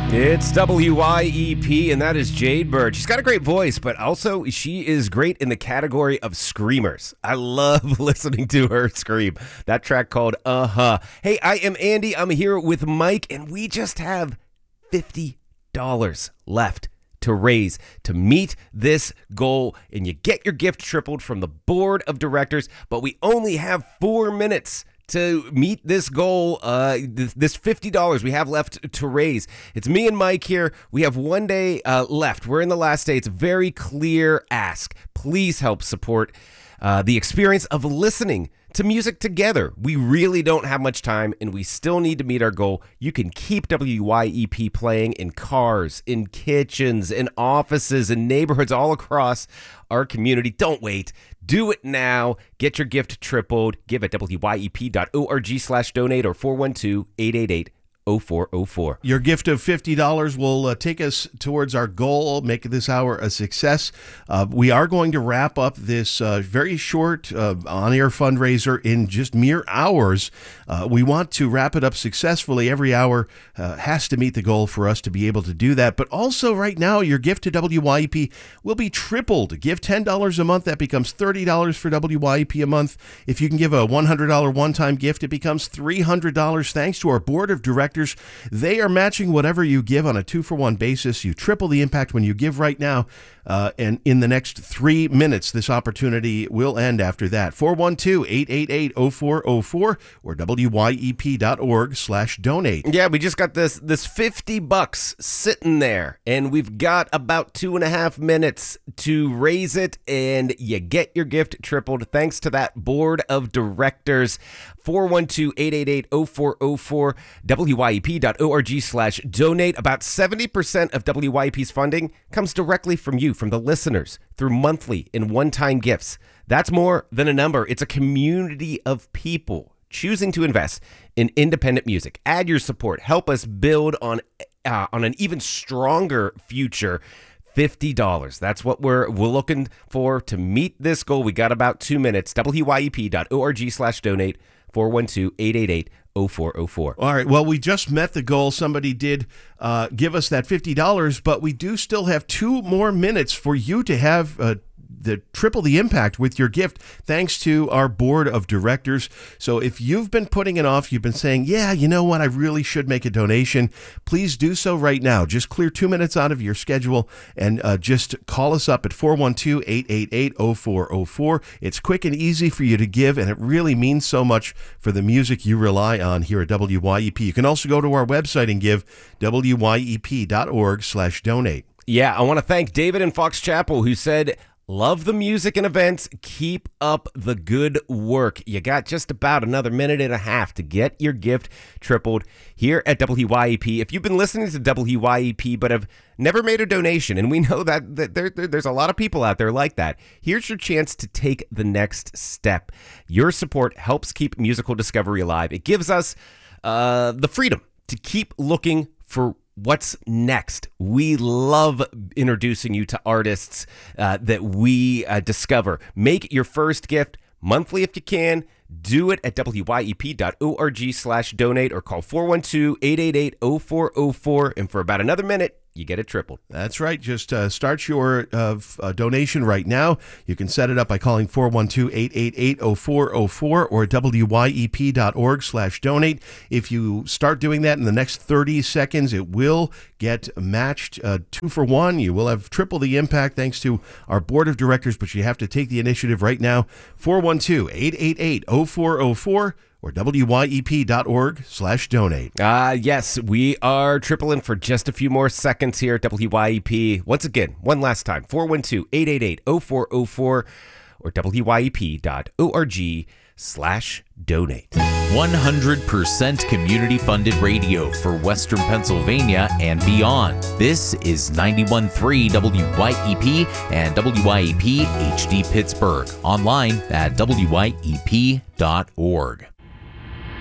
It's WYEP, and that is Jade Bird. She's got a great voice, but also she is great in the category of screamers. I love listening to her scream. That track called Uh-Huh. Hey, I am Andy. I'm here with Mike, and we just have $50 left to raise to meet this goal, and you get your gift tripled from the board of directors, but we only have 4 minutes to meet this goal, this $50 we have left to raise. It's me and Mike here. We have 1 day left. We're in the last day. It's a very clear ask. Please help support the experience of listening to music together. We really don't have much time, and we still need to meet our goal. You can keep WYEP playing in cars, in kitchens, in offices, in neighborhoods all across our community. Don't wait. Do it now. Get your gift tripled. Give at wyep.org/donate or 412-888-0404. Your gift of $50 will take us towards our goal, make this hour a success. We are going to wrap up this very short on-air fundraiser in just mere hours. We want to wrap it up successfully. Every hour has to meet the goal for us to be able to do that. But also right now, your gift to WYEP will be tripled. Give $10 a month. That becomes $30 for WYEP a month. If you can give a $100 one-time gift, it becomes $300 thanks to our board of directors. They are matching whatever you give on a 2-for-1 basis. You triple the impact when you give right now. And in the next 3 minutes, this opportunity will end after that. 412-888-0404 or wyep.org/donate. Yeah, we just got this $50 sitting there, and we've got about 2.5 minutes to raise it, and you get your gift tripled thanks to that board of directors. 412-888-0404, wyep.org/donate. About 70% of WYEP's funding comes directly from you, from the listeners, through monthly and one-time gifts. That's more than a number. It's a community of people choosing to invest in independent music. Add your support. Help us build on an even stronger future. $50. That's what we're looking for to meet this goal. We got about 2 minutes. wyep.org/donate. 412-888-0404. All right. Well, we just met the goal. Somebody did give us that $50, but we do still have 2 more minutes for you to have the triple the impact with your gift, thanks to our board of directors. So if you've been putting it off, you've been saying, yeah, you know what, I really should make a donation, please do so right now. Just clear 2 minutes out of your schedule and just call us up at 412-888-0404. It's quick and easy for you to give, and it really means so much for the music you rely on here at WYEP. You can also go to our website and give, wyep.org/donate. Yeah, I want to thank David in Fox Chapel, who said, love the music and events. Keep up the good work. You got just about another minute and a half to get your gift tripled here at WYEP. If you've been listening to WYEP but have never made a donation, and we know that there's a lot of people out there like that, here's your chance to take the next step. Your support helps keep musical discovery alive. It gives us the freedom to keep looking for what's next. We love introducing you to artists that we discover. Make your first gift monthly if you can. Do it at wyep.org/donate or call 412-888-0404. And for about another minute, you get it tripled. That's right. Just start your donation right now. You can set it up by calling 412-888-0404 or wyep.org/donate. If you start doing that in the next 30 seconds, it will get matched 2-for-1. You will have triple the impact thanks to our board of directors, but you have to take the initiative right now. 412-888-0404 or wyep.org/donate. Yes, we are tripling for just a few more seconds here at WYEP. Once again, one last time, 412-888-0404 or wyep.org/donate. 100% community-funded radio for Western Pennsylvania and beyond. This is 91.3 WYEP and WYEP HD Pittsburgh. Online at wyep.org.